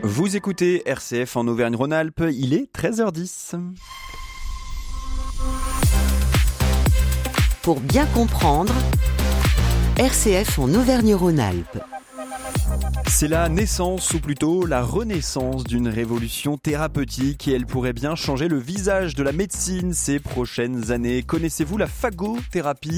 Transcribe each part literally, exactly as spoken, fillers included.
Vous écoutez R C F en Auvergne-Rhône-Alpes, il est treize heures dix. Pour bien comprendre, R C F en Auvergne-Rhône-Alpes. C'est la naissance, ou plutôt la renaissance d'une révolution thérapeutique et elle pourrait bien changer le visage de la médecine ces prochaines années. Connaissez-vous la phagothérapie ?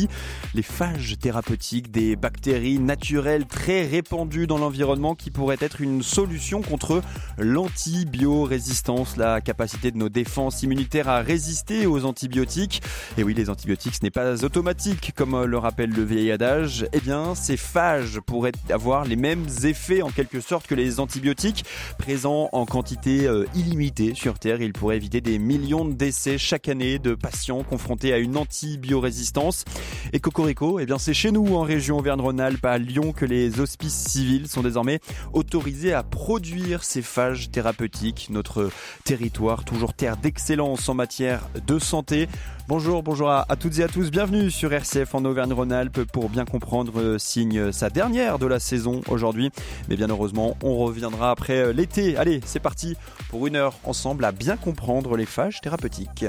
Les phages thérapeutiques, des bactéries naturelles très répandues dans l'environnement qui pourraient être une solution contre l'antibiorésistance, la capacité de nos défenses immunitaires à résister aux antibiotiques. Et oui, les antibiotiques, ce n'est pas automatique, comme le rappelle le vieil adage. Eh bien, ces phages pourraient avoir les mêmes effets en quelque sorte que les antibiotiques, présents en quantité euh, illimitée sur Terre. Ils pourraient éviter des millions de décès chaque année de patients confrontés à une antibiorésistance. Et cocorico, eh bien c'est chez nous en région Auvergne-Rhône-Alpes, à Lyon, que les hospices civils sont désormais autorisés à produire ces phages thérapeutiques. Notre territoire, toujours terre d'excellence en matière de santé. Bonjour, bonjour à, à toutes et à tous, bienvenue sur R C F en Auvergne-Rhône-Alpes pour bien comprendre, euh, signe sa dernière de la saison aujourd'hui. Mais bien heureusement, on reviendra après euh, l'été. Allez, c'est parti pour une heure ensemble à bien comprendre les phages thérapeutiques.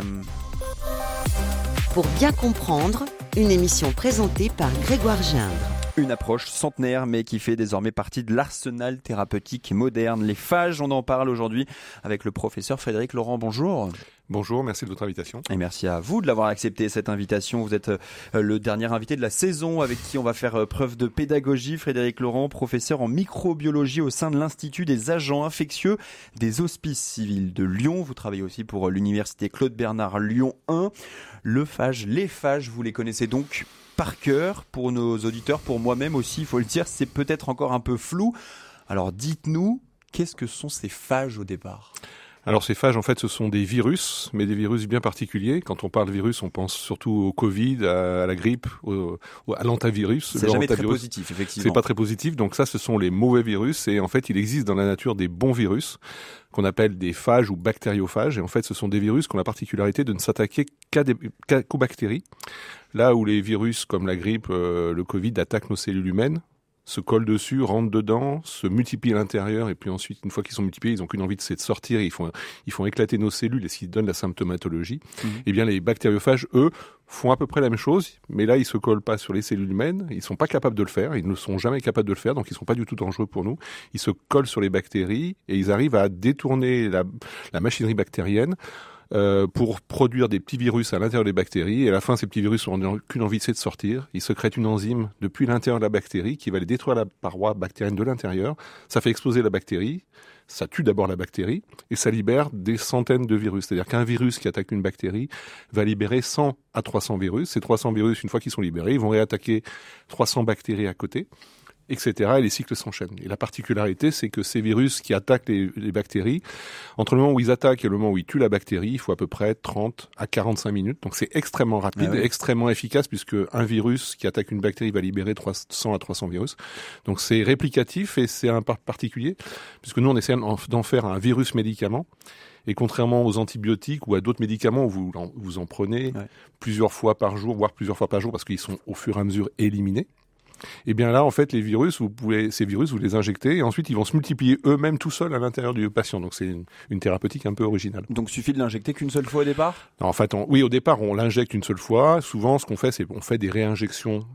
Pour bien comprendre, une émission présentée par Grégoire Gindre. Une approche centenaire mais qui fait désormais partie de l'arsenal thérapeutique moderne. Les phages, on en parle aujourd'hui avec le professeur Frédéric Laurent. Bonjour. Bonjour, merci de votre invitation. Et merci à vous de l'avoir accepté cette invitation. Vous êtes le dernier invité de la saison avec qui on va faire preuve de pédagogie. Frédéric Laurent, professeur en microbiologie au sein de l'Institut des agents infectieux des hospices civils de Lyon. Vous travaillez aussi pour l'université Claude Bernard Lyon un. Le phage, les phages, vous les connaissez donc par cœur. Pour nos auditeurs, pour moi-même aussi, il faut le dire, c'est peut-être encore un peu flou. Alors dites-nous, qu'est-ce que sont ces phages au départ ? Alors ces phages, en fait, ce sont des virus, mais des virus bien particuliers. Quand on parle virus, on pense surtout au Covid, à la grippe, au, à l'antavirus. C'est jamais très positif, effectivement. C'est pas très positif, donc ça, ce sont les mauvais virus. Et en fait, il existe dans la nature des bons virus, qu'on appelle des phages ou bactériophages. Et en fait, ce sont des virus qui ont la particularité de ne s'attaquer qu'à des, qu'à, qu'aux bactéries. Là où les virus, comme la grippe, euh, le Covid, attaquent nos cellules humaines, se collent dessus, rentrent dedans, se multiplient à l'intérieur, et puis ensuite, une fois qu'ils sont multipliés, ils n'ont qu'une envie, c'est de sortir, et ils font, ils font éclater nos cellules, et ce qui donne la symptomatologie. Mmh. Et bien, les bactériophages, eux, font à peu près la même chose, mais là, ils se collent pas sur les cellules humaines, ils sont pas capables de le faire, ils ne sont jamais capables de le faire, donc ils sont pas du tout dangereux pour nous. Ils se collent sur les bactéries, et ils arrivent à détourner la, la machinerie bactérienne, Euh, pour produire des petits virus à l'intérieur des bactéries. Et à la fin, ces petits virus n'ont qu'une envie, c'est de sortir. Ils sécrètent une enzyme depuis l'intérieur de la bactérie qui va aller détruire la paroi bactérienne de l'intérieur. Ça fait exploser la bactérie. Ça tue d'abord la bactérie et ça libère des centaines de virus. C'est-à-dire qu'un virus qui attaque une bactérie va libérer cent à trois cents virus. Ces trois cents virus, une fois qu'ils sont libérés, ils vont réattaquer trois cents bactéries à côté, et cetera. Et les cycles s'enchaînent. Et la particularité, c'est que ces virus qui attaquent les, les bactéries, entre le moment où ils attaquent et le moment où ils tuent la bactérie, il faut à peu près trente à quarante-cinq minutes. Donc c'est extrêmement rapide, ah oui. et extrêmement efficace, puisque un virus qui attaque une bactérie va libérer trois cents à trois cents virus. Donc c'est réplicatif et c'est un part particulier, puisque nous on essaie d'en faire un virus médicament. Et contrairement aux antibiotiques ou à d'autres médicaments où vous en, vous en prenez ouais. plusieurs fois par jour, voire plusieurs fois par jour, parce qu'ils sont au fur et à mesure éliminés. Et bien là, en fait, les virus, vous pouvez, ces virus, vous les injectez et ensuite ils vont se multiplier eux-mêmes tout seuls à l'intérieur du patient. Donc c'est une, une thérapeutique un peu originale. Donc il suffit de l'injecter qu'une seule fois au départ ? Alors, en fait, on, oui, au départ, on l'injecte une seule fois. Souvent, ce qu'on fait, c'est qu'on fait des réinjections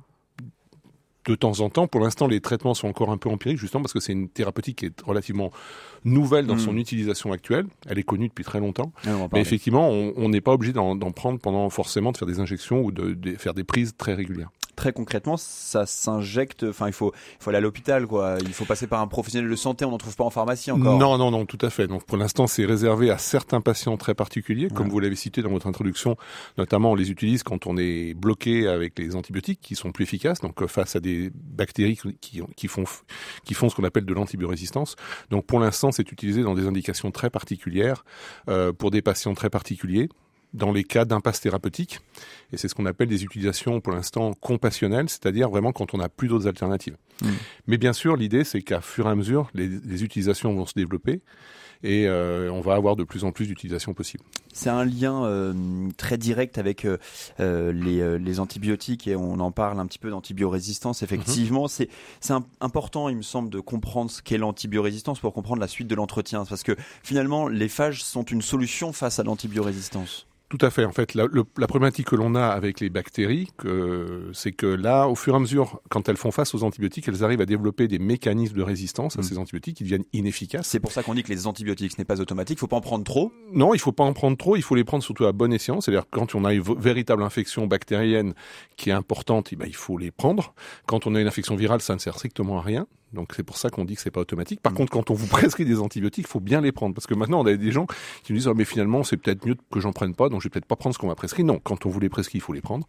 de temps en temps. Pour l'instant, les traitements sont encore un peu empiriques, justement parce que c'est une thérapeutique qui est relativement nouvelle dans mmh. son utilisation actuelle. Elle est connue depuis très longtemps. Ah, mais effectivement, on n'est pas obligé d'en, d'en prendre pendant forcément de faire des injections ou de, de faire des prises très régulières. Très concrètement, ça s'injecte, enfin il faut, il faut aller à l'hôpital, quoi. Il faut passer par un professionnel de santé, on n'en trouve pas en pharmacie encore. Non, non, non, tout à fait. Donc pour l'instant, c'est réservé à certains patients très particuliers, comme ouais. vous l'avez cité dans votre introduction. Notamment, on les utilise quand on est bloqué avec les antibiotiques qui sont plus efficaces, donc face à des bactéries qui, qui font, qui font ce qu'on appelle de l'antibiorésistance. Donc pour l'instant, c'est utilisé dans des indications très particulières, euh, pour des patients très particuliers. dans les cas d'impasse thérapeutique. Et c'est ce qu'on appelle des utilisations pour l'instant compassionnelles, c'est-à-dire vraiment quand on n'a plus d'autres alternatives. Mmh. Mais bien sûr, l'idée, c'est qu'à fur et à mesure, les, les utilisations vont se développer et euh, on va avoir de plus en plus d'utilisations possibles. C'est un lien euh, très direct avec euh, les, euh, les antibiotiques et on en parle un petit peu d'antibiorésistance. Effectivement, mmh. c'est, c'est un, important, il me semble, de comprendre ce qu'est l'antibiorésistance pour comprendre la suite de l'entretien. Parce que finalement, les phages sont une solution face à l'antibiorésistance. Tout à fait. En fait, la, le, la problématique que l'on a avec les bactéries, que, c'est que là, au fur et à mesure, quand elles font face aux antibiotiques, elles arrivent à développer des mécanismes de résistance à mmh. ces antibiotiques qui deviennent inefficaces. C'est pour ça qu'on dit que les antibiotiques, ce n'est pas automatique. Il ne faut pas en prendre trop. Non, il ne faut pas en prendre trop. Il faut les prendre surtout à bon escient. C'est-à-dire quand on a une véritable infection bactérienne qui est importante, eh ben, il faut les prendre. Quand on a une infection virale, ça ne sert strictement à rien. Donc c'est pour ça qu'on dit que c'est pas automatique. Par mmh. contre, quand on vous prescrit des antibiotiques, il faut bien les prendre. Parce que maintenant, on a des gens qui nous disent oh, « mais finalement, c'est peut-être mieux que j'en prenne pas, donc je vais peut-être pas prendre ce qu'on m'a prescrit. » Non, quand on vous les prescrit, il faut les prendre.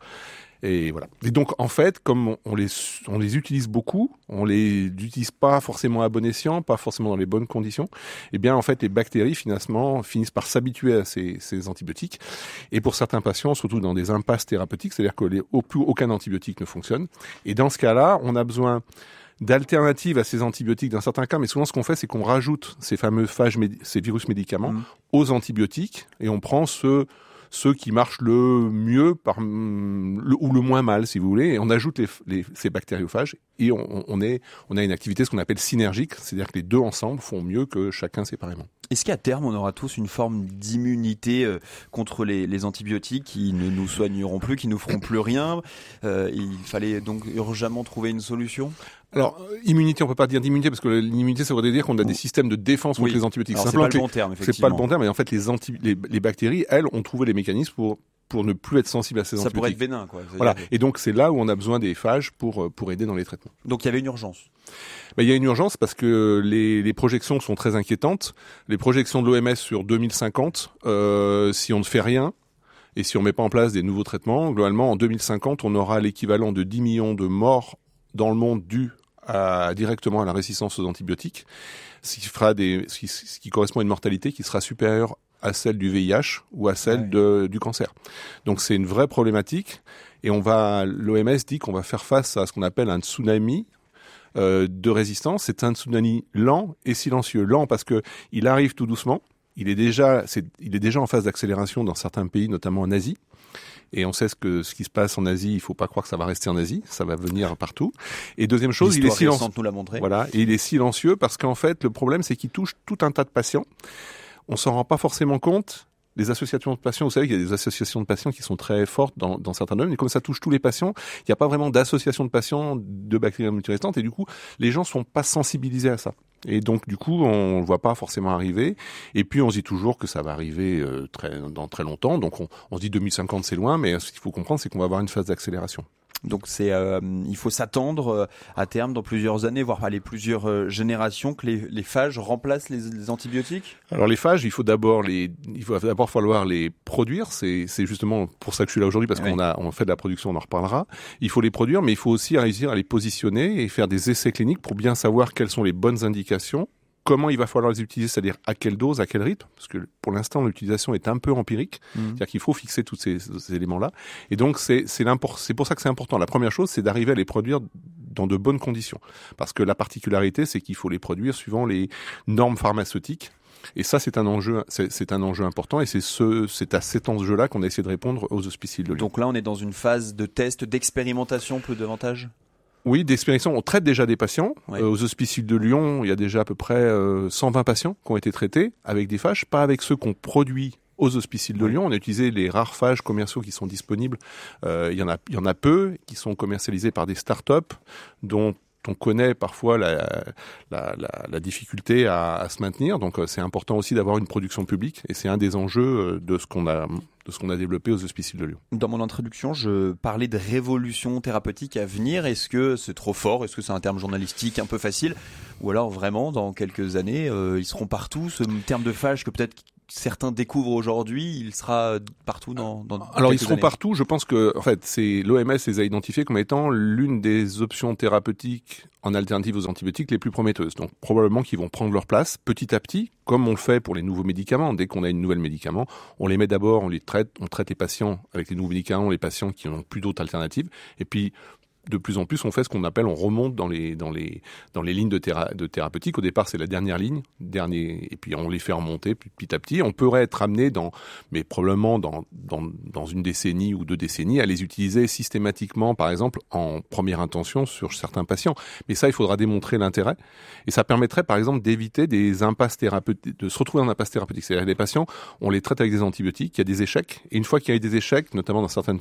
Et voilà. Et donc, en fait, comme on, on, les, on les utilise beaucoup, on les utilise pas forcément à bon escient, pas forcément dans les bonnes conditions, eh bien, en fait, les bactéries, finalement, finissent par s'habituer à ces, ces antibiotiques. Et pour certains patients, surtout dans des impasses thérapeutiques, c'est-à-dire que les, au plus aucun antibiotique ne fonctionne. Et dans ce cas-là, on a besoin d'alternatives à ces antibiotiques dans certains cas, mais souvent ce qu'on fait, c'est qu'on rajoute ces fameux phages, médi- ces virus médicaments mmh. aux antibiotiques et on prend ceux, ceux qui marchent le mieux par, le, ou le moins mal, si vous voulez, et on ajoute les, les, ces bactériophages et on, on, est, on a une activité, ce qu'on appelle synergique, c'est-à-dire que les deux ensemble font mieux que chacun séparément. Est-ce qu'à terme, on aura tous une forme d'immunité euh, contre les, les antibiotiques qui ne nous soigneront plus, qui ne nous feront plus rien euh, Il fallait donc urgemment trouver une solution ? Alors, immunité, on peut pas dire d'immunité, parce que l'immunité, ça voudrait dire qu'on a des systèmes de défense contre oui. les antibiotiques. Alors, c'est pas le bon terme, effectivement. C'est pas le bon terme, mais en fait, les, anti, les, les bactéries, elles, ont trouvé les mécanismes pour, pour ne plus être sensibles à ces ça antibiotiques. Ça pourrait être bénin, quoi. Voilà. Et donc, c'est là où on a besoin des phages pour, pour aider dans les traitements. Donc, il y avait une urgence. Ben, il y a une urgence parce que les, les projections sont très inquiétantes. Les projections de l'O M S sur deux mille cinquante, euh, si on ne fait rien, et si on met pas en place des nouveaux traitements, globalement, en deux mille cinquante, on aura l'équivalent de dix millions de morts dans le monde dus à, directement à la résistance aux antibiotiques, ce qui, fera des, ce qui, ce qui correspond à une mortalité qui sera supérieure à celle du V I H ou à celle ouais. de, du cancer. Donc c'est une vraie problématique et on va, l'O M S dit qu'on va faire face à ce qu'on appelle un tsunami euh, de résistance. C'est un tsunami lent et silencieux. Lent parce que il arrive tout doucement. Il est déjà, c'est, il est déjà en phase d'accélération dans certains pays, notamment en Asie. Et on sait ce que ce qui se passe en Asie. Il faut pas croire que ça va rester en Asie. Ça va venir partout. Et deuxième chose, l'histoire il est silencieux. Nous l'a montré. Voilà. Et il est silencieux parce qu'en fait, le problème, c'est qu'il touche tout un tas de patients. On s'en rend pas forcément compte. Les associations de patients, vous savez qu'il y a des associations de patients qui sont très fortes dans, dans certains domaines, mais comme ça touche tous les patients, il n'y a pas vraiment d'association de patients de bactéries multirésistantes, et du coup, les gens ne sont pas sensibilisés à ça. Et donc, du coup, on ne le voit pas forcément arriver. Et puis, on se dit toujours que ça va arriver euh, très, dans très longtemps. Donc, on, on se dit deux mille cinquante, c'est loin, mais ce qu'il faut comprendre, c'est qu'on va avoir une phase d'accélération. Donc c'est, euh, il faut s'attendre euh, à terme dans plusieurs années, voire aller plusieurs euh, générations, que les, les phages remplacent les, les antibiotiques. Alors les phages, il faut d'abord les, il faut d'abord falloir les produire. C'est, c'est justement pour ça que je suis là aujourd'hui parce oui. qu'on a, on fait de la production, on en reparlera. Il faut les produire, mais il faut aussi réussir à les positionner et faire des essais cliniques pour bien savoir quelles sont les bonnes indications. Comment il va falloir les utiliser, c'est-à-dire à quelle dose, à quel rythme, parce que pour l'instant l'utilisation est un peu empirique, mmh. c'est-à-dire qu'il faut fixer tous ces, ces éléments-là. Et donc c'est c'est, c'est pour ça que c'est important. La première chose, c'est d'arriver à les produire dans de bonnes conditions, parce que la particularité, c'est qu'il faut les produire suivant les normes pharmaceutiques. Et ça, c'est un enjeu, c'est, c'est un enjeu important, et c'est ce, c'est à cet enjeu-là qu'on a essayé de répondre aux Hospices de Lyon. Donc là, on est dans une phase de test, d'expérimentation, plus davantage. Oui, d'expérimentation. On traite déjà des patients. Oui. Euh, aux Hospices de Lyon, il y a déjà à peu près euh, cent vingt patients qui ont été traités avec des phages, pas avec ceux qu'on produit aux Hospices de oui. Lyon. On a utilisé les rares phages commerciaux qui sont disponibles. Euh, il y en a, il y en a peu qui sont commercialisés par des startups dont on connaît parfois la, la, la, la difficulté à, à se maintenir. Donc, euh, c'est important aussi d'avoir une production publique, et c'est un des enjeux de ce qu'on a, de ce qu'on a développé aux Hospices de Lyon. Dans mon introduction, je parlais de révolution thérapeutique à venir. Est-ce que c'est trop fort ? Est-ce que c'est un terme journalistique un peu facile ? Ou alors vraiment, dans quelques années, euh, ils seront partout, ce terme de phage que peut-être certains découvrent aujourd'hui, il sera partout dans, dans Alors ils seront années. partout. Je pense que en fait, c'est l'O M S les a identifiés comme étant l'une des options thérapeutiques en alternative aux antibiotiques les plus prometteuses. Donc probablement qu'ils vont prendre leur place petit à petit, comme on le fait pour les nouveaux médicaments. Dès qu'on a une nouvelle médicament, on les met d'abord, on les traite, on traite les patients avec les nouveaux médicaments, les patients qui n'ont plus d'autres alternatives, et puis de plus en plus, on fait ce qu'on appelle, on remonte dans les dans les dans les lignes de, théra, de thérapeutique. Au départ, c'est la dernière ligne, dernier, et puis on les fait remonter petit à petit. On pourrait être amené dans, mais probablement dans dans dans une décennie ou deux décennies, à les utiliser systématiquement, par exemple, en première intention sur certains patients. Mais ça, il faudra démontrer l'intérêt, et ça permettrait, par exemple, d'éviter des impasses thérapeutiques, de se retrouver en impasse thérapeutique. C'est-à-dire des patients, on les traite avec des antibiotiques, il y a des échecs, et une fois qu'il y a eu des échecs, notamment dans certains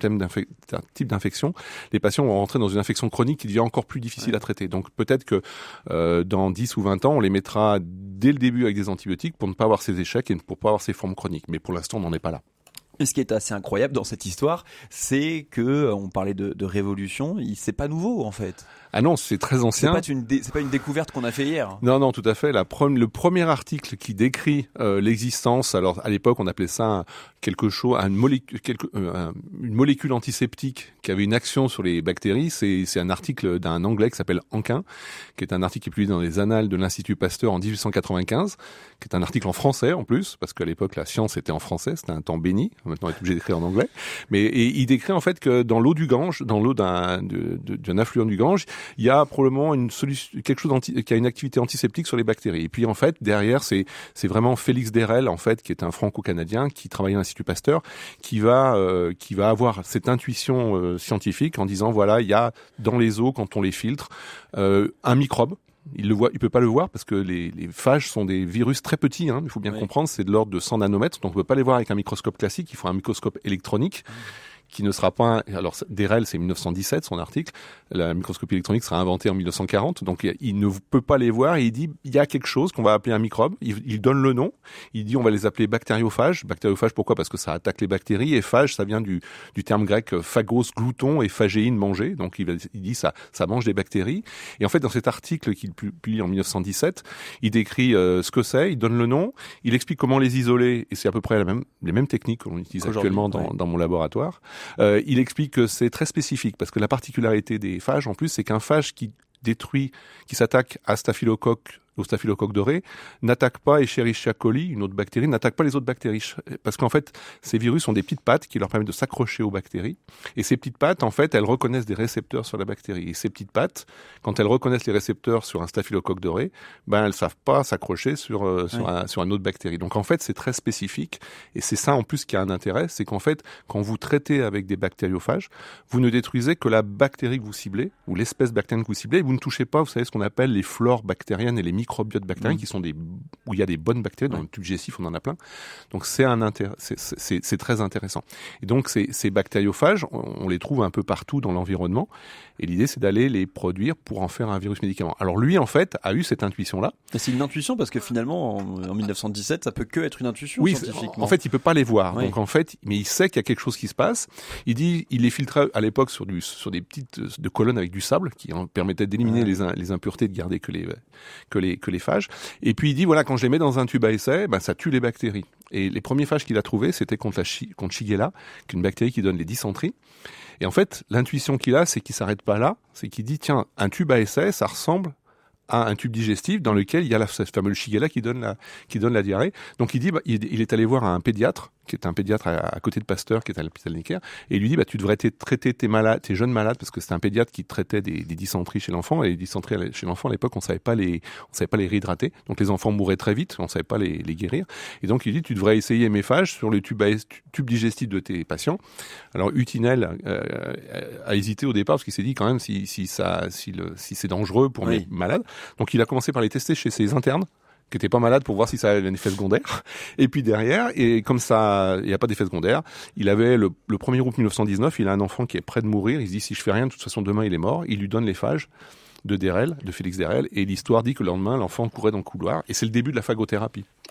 types d'infections, les patients vont rentrer dans une infection chronique qui devient encore plus difficile ouais. à traiter. Donc peut-être que euh, dans dix ou vingt ans, on les mettra dès le début avec des antibiotiques pour ne pas avoir ces échecs et pour ne pas avoir ces formes chroniques. Mais pour l'instant, on n'en est pas là. Et ce qui est assez incroyable dans cette histoire, c'est que on parlait de, de révolution, c'est pas nouveau en fait. Ah non, c'est très ancien. C'est pas une, dé, c'est pas une découverte qu'on a fait hier. Non, non, tout à fait. La pre- le premier article qui décrit euh, l'existence, alors à l'époque on appelait ça quelque chose, une molécule, quelque, euh, une molécule antiseptique qui avait une action sur les bactéries. C'est, c'est un article d'un Anglais qui s'appelle Anquin, qui est un article qui est publié dans les Annales de l'Institut Pasteur en dix-huit cent quatre-vingt-quinze, qui est un article en français en plus, parce qu'à l'époque la science était en français, c'était un temps béni. Maintenant on est obligé d'écrire en anglais. Mais et il décrit en fait que dans l'eau du Gange, dans l'eau d'un, de, de, d'un affluent du Gange, il y a probablement une solution, quelque chose anti, qui a une activité antiseptique sur les bactéries. Et puis en fait derrière c'est c'est vraiment Félix Derel en fait qui est un franco-canadien qui travaille à l'Institut Pasteur, qui va euh, qui va avoir cette intuition euh, scientifique en disant voilà il y a dans les eaux quand on les filtre euh, un microbe. Il le voit, il peut pas le voir parce que les, les phages sont des virus très petits. Hein, il faut bien oui. comprendre, c'est de l'ordre de cent nanomètres, donc on peut pas les voir avec un microscope classique. Il faut un microscope électronique. Mmh. Qui ne sera pas... Un... Alors, Derel, c'est dix-neuf cent dix-sept, son article. La microscopie électronique sera inventée en dix-neuf cent quarante. Donc, il ne peut pas les voir et il dit, il y a quelque chose qu'on va appeler un microbe. Il, il donne le nom. Il dit, on va les appeler bactériophages. Bactériophages, pourquoi? Parce que ça attaque les bactéries. Et phage, ça vient du, du terme grec phagos, glouton, et phagéine, manger. Donc, il, va, il dit, ça, ça mange des bactéries. Et en fait, dans cet article qu'il publie en dix-neuf cent dix-sept, il décrit euh, ce que c'est, il donne le nom, il explique comment les isoler. Et c'est à peu près la même, les mêmes techniques qu'on utilise actuellement dans, ouais. dans mon laboratoire. Euh, il explique que c'est très spécifique parce que la particularité des phages, en plus, c'est qu'un phage qui détruit, qui s'attaque à Staphylocoque, au staphylocoque doré, n'attaque pas Escherichia coli, une autre bactérie, n'attaque pas les autres bactéries. Parce qu'en fait, ces virus ont des petites pattes qui leur permettent de s'accrocher aux bactéries. Et ces petites pattes, en fait, elles reconnaissent des récepteurs sur la bactérie. Et ces petites pattes, quand elles reconnaissent les récepteurs sur un staphylocoque doré, ben, elles savent pas s'accrocher sur, euh, sur, ouais. un, sur une autre bactérie. Donc, en fait, c'est très spécifique. Et c'est ça, en plus, qui a un intérêt. C'est qu'en fait, quand vous traitez avec des bactériophages, vous ne détruisez que la bactérie que vous ciblez, ou l'espèce bactérienne que vous ciblez, et vous ne touchez pas, vous savez, ce qu'on appelle les flores bactériennes et les microbiotes bactériens mmh. qui sont des où il y a des bonnes bactéries. Dans ouais. le tube digestif, on en a plein. Donc c'est un intérêt, c'est, c'est, c'est très intéressant. Et donc ces, ces bactériophages, on, on les trouve un peu partout dans l'environnement. Et l'idée, c'est d'aller les produire pour en faire un virus médicament. Alors lui, en fait, a eu cette intuition-là. Et c'est une intuition parce que finalement, en, en dix-neuf cent dix-sept, ça peut que être une intuition oui, scientifiquement. En fait, il peut pas les voir. Oui. Donc en fait, mais il sait qu'il y a quelque chose qui se passe. Il dit, il les filtrait à l'époque sur du, sur des petites de colonnes avec du sable qui en permettaient d'éliminer ouais. les, les impuretés, de garder que les, que les, que les phages. Et puis il dit, voilà, quand je les mets dans un tube à essai, ben, ça tue les bactéries. Et les premiers phages qu'il a trouvés, c'était contre la chi- contre Shigella, qui est une bactérie qui donne les dysenteries. Et en fait, l'intuition qu'il a, c'est qu'il s'arrête pas là, c'est qu'il dit, tiens, un tube à essai, ça ressemble à un tube digestif dans lequel il y a la, cette fameuse Shigella qui donne la, qui donne la diarrhée. Donc il dit, bah, il, il est allé voir un pédiatre, qui est un pédiatre à, à côté de Pasteur, qui est à l'hôpital Necker, et il lui dit, bah, tu devrais traiter tes malades, tes jeunes malades, parce que c'était un pédiatre qui traitait des, des dysenteries chez l'enfant, et les dysenteries chez l'enfant, à l'époque, on savait pas les, on savait pas les réhydrater. Donc les enfants mouraient très vite, on savait pas les, les guérir. Et donc il dit, tu devrais essayer mes phages sur le tube, à, tube digestif de tes patients. Alors Hutinel euh, a hésité au départ, parce qu'il s'est dit quand même si, si ça, si le, si c'est dangereux pour oui. mes malades. Donc il a commencé par les tester chez ses internes, qui n'étaient pas malades pour voir si ça avait un effet secondaire. Et puis derrière, et comme ça, il n'y a pas d'effet secondaire, il avait le, le premier août dix-neuf cent dix-neuf, il a un enfant qui est près de mourir, il se dit si je fais rien, de toute façon demain il est mort, il lui donne les phages de Derel, de Félix Derel, et l'histoire dit que le lendemain, l'enfant courait dans le couloir, et c'est le début de la phagothérapie.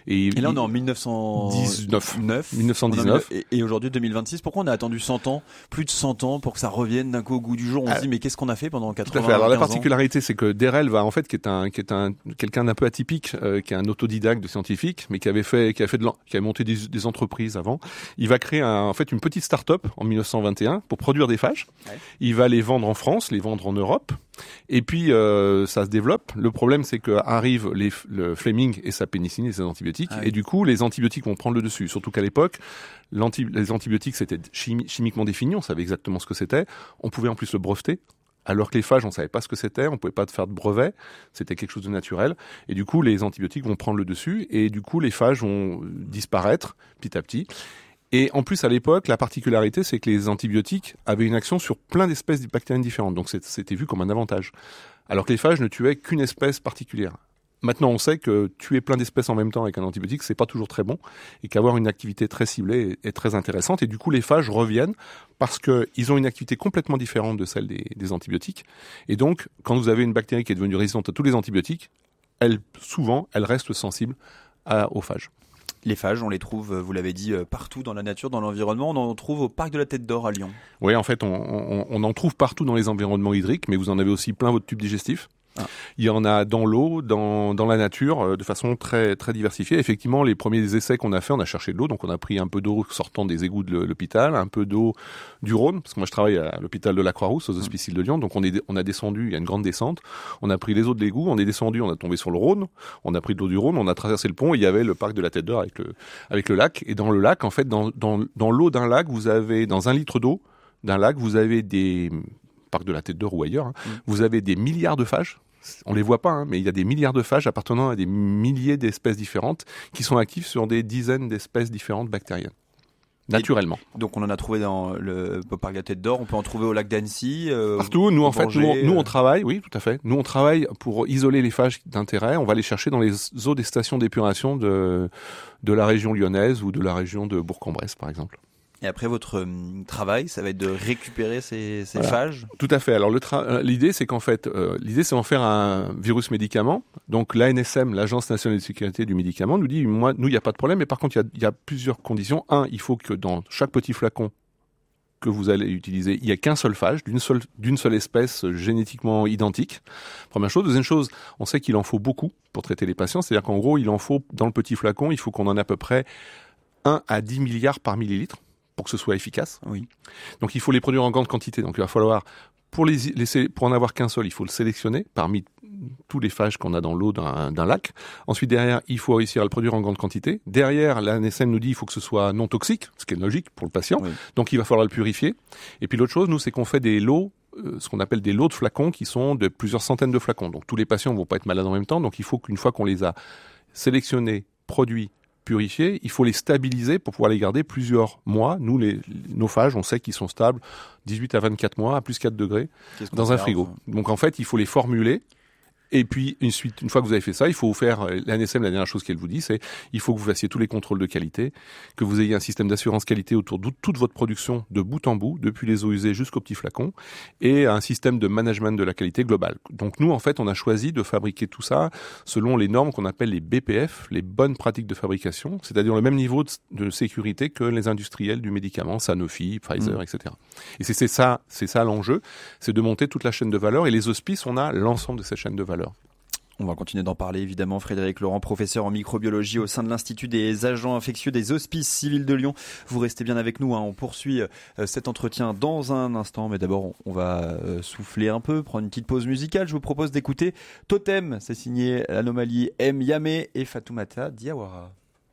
Et, et là, on est en mille neuf cent dix-neuf. mille neuf cent dix-neuf. Et, et aujourd'hui, deux mille vingt-six. Pourquoi on a attendu cent ans, plus de cent ans, pour que ça revienne d'un coup au goût du jour? On ah, se dit, mais qu'est-ce qu'on a fait pendant quatre-vingts ans? Alors la particularité, c'est que Derrel va en fait, qui est un, qui est un, quelqu'un d'un peu atypique, euh, qui est un autodidacte de scientifique, mais qui avait fait, qui a fait de, qui a monté des, des entreprises avant. Il va créer un, en fait une petite start-up en mille neuf cent vingt et un pour produire des phages. Ouais. Il va les vendre en France, les vendre en Europe. Et puis euh, ça se développe. Le problème, c'est que arrivent les, le Fleming et sa pénicilline et ses antibiotiques, ah oui. et du coup, les antibiotiques vont prendre le dessus. Surtout qu'à l'époque, l'anti, les antibiotiques c'était chimi, chimiquement défini, on savait exactement ce que c'était. On pouvait en plus le breveter. Alors que les phages, on savait pas ce que c'était, on pouvait pas faire de brevet, c'était quelque chose de naturel. Et du coup, les antibiotiques vont prendre le dessus, et du coup, les phages vont disparaître petit à petit. Et en plus, à l'époque, la particularité, c'est que les antibiotiques avaient une action sur plein d'espèces bactériennes différentes. Donc, c'était vu comme un avantage. Alors que les phages ne tuaient qu'une espèce particulière. Maintenant, on sait que tuer plein d'espèces en même temps avec un antibiotique, c'est pas toujours très bon, et qu'avoir une activité très ciblée est, est très intéressante. Et du coup, les phages reviennent parce qu'ils ont une activité complètement différente de celle des, des antibiotiques. Et donc, quand vous avez une bactérie qui est devenue résistante à tous les antibiotiques, elle, souvent, elle reste sensible à, aux phages. Les phages, on les trouve, vous l'avez dit, partout dans la nature, dans l'environnement. On en trouve au parc de la Tête d'Or à Lyon. Oui, en fait, on, on, on en trouve partout dans les environnements hydriques, mais vous en avez aussi plein votre tube digestif. Ah. Il y en a dans l'eau, dans, dans la nature, de façon très, très diversifiée. Effectivement, les premiers essais qu'on a fait, on a cherché de l'eau. Donc, on a pris un peu d'eau sortant des égouts de l'hôpital, un peu d'eau du Rhône, parce que moi, je travaille à l'hôpital de la Croix-Rousse, aux Hospices de Lyon. Donc, on, est, on a descendu, il y a une grande descente. On a pris les eaux de l'égout, on est descendu, on a tombé sur le Rhône. On a pris de l'eau du Rhône, on a traversé le pont et il y avait le parc de la Tête d'Or avec le, avec le lac. Et dans le lac, en fait, dans, dans, dans l'eau d'un lac, vous avez, dans un litre d'eau d'un lac, vous avez des, parc de la Tête d'Or ou ailleurs, hein, mmh. vous avez des milliards de phages. On les voit pas, hein, mais il y a des milliards de phages appartenant à des milliers d'espèces différentes qui sont actifs sur des dizaines d'espèces différentes bactériennes. Naturellement. Et donc on en a trouvé dans le parc de la Tête d'Or, on peut en trouver au lac d'Annecy. Euh, Partout. Nous en fait, nous, on, nous on travaille, oui, tout à fait. Nous on travaille pour isoler les phages d'intérêt. On va les chercher dans les eaux des stations d'épuration de de la région lyonnaise ou de la région de Bourg-en-Bresse, par exemple. Et après, votre euh, travail, ça va être de récupérer ces, ces voilà. phages? Tout à fait. Alors, le tra- l'idée, c'est qu'en fait, euh, l'idée, c'est d'en faire un virus médicament. Donc, l'A N S M, l'Agence nationale de sécurité du médicament, nous dit, moi, nous, il n'y a pas de problème. Mais par contre, il y, y a plusieurs conditions. Un, il faut que dans chaque petit flacon que vous allez utiliser, il n'y a qu'un seul phage, d'une seule, d'une seule espèce génétiquement identique. Première chose. Deuxième chose, on sait qu'il en faut beaucoup pour traiter les patients. C'est-à-dire qu'en gros, il en faut, dans le petit flacon, il faut qu'on en ait à peu près un à dix milliards par millilitre, pour que ce soit efficace. Oui. Donc il faut les produire en grande quantité. Donc il va falloir, pour, les, les, pour en avoir qu'un seul, il faut le sélectionner parmi tous les phages qu'on a dans l'eau d'un, d'un lac. Ensuite, derrière, il faut réussir à le produire en grande quantité. Derrière, l'A N S M nous dit qu'il faut que ce soit non toxique, ce qui est logique pour le patient. Oui. Donc il va falloir le purifier. Et puis l'autre chose, nous, c'est qu'on fait des lots, euh, ce qu'on appelle des lots de flacons qui sont de plusieurs centaines de flacons. Donc tous les patients ne vont pas être malades en même temps. Donc il faut qu'une fois qu'on les a sélectionnés, produits, purifiés, il faut les stabiliser pour pouvoir les garder plusieurs mois. Nous, les, nos phages, on sait qu'ils sont stables dix-huit à vingt-quatre mois à plus quatre degrés dans un frigo. Donc en fait, il faut les formuler. Et puis, une, suite, une fois que vous avez fait ça, il faut faire, l'A N S M, la dernière chose qu'elle vous dit, c'est il faut que vous fassiez tous les contrôles de qualité, que vous ayez un système d'assurance qualité autour de toute votre production de bout en bout, depuis les eaux usées jusqu'au petit flacon, et un système de management de la qualité globale. Donc nous, en fait, on a choisi de fabriquer tout ça selon les normes qu'on appelle les B P F, les bonnes pratiques de fabrication, c'est-à-dire le même niveau de, de sécurité que les industriels du médicament, Sanofi, Pfizer, mmh. et cetera. Et c'est, c'est ça, c'est ça l'enjeu, c'est de monter toute la chaîne de valeur, et les hospices, on a l'ensemble de cette chaîne de valeur. On va continuer d'en parler évidemment. Frédéric Laurent, professeur en microbiologie au sein de l'Institut des agents infectieux des Hospices civils de Lyon. Vous restez bien avec nous, hein. On poursuit euh, cet entretien dans un instant, mais d'abord on, on va euh, souffler un peu, prendre une petite pause musicale. Je vous propose d'écouter Totem, c'est signé l'Anomalie M. Yamé et Fatoumata Diawara.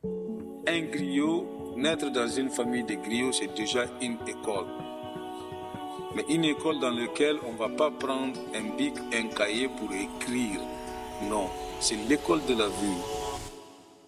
Un griot, naître dans une famille de griots, c'est déjà une école. Mais une école dans laquelle on ne va pas prendre un bic, un cahier pour écrire. Non, c'est l'école de la vie.